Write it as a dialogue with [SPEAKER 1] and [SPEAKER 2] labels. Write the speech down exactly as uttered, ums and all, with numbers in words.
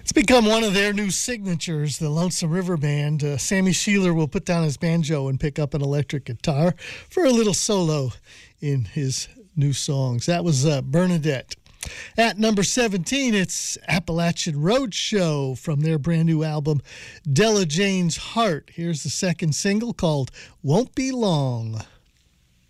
[SPEAKER 1] It's become one of their new signatures, the Lonesome River Band. Uh, Sammy Sheeler will put down his banjo and pick up an electric guitar for a little solo in his new songs. That was uh, Bernadette. At number seventeen, it's Appalachian Roadshow from their brand new album, Della Jane's Heart. Here's the second single called Won't Be Long.